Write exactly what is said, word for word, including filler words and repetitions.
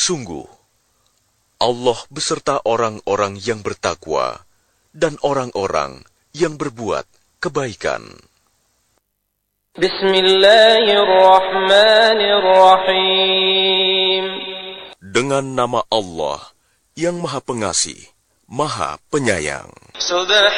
Sungguh, Allah beserta orang-orang yang bertakwa dan orang-orang yang berbuat kebaikan. Bismillahirrahmanirrahim. Dengan nama Allah yang Maha Pengasih, Maha Penyayang. Subhan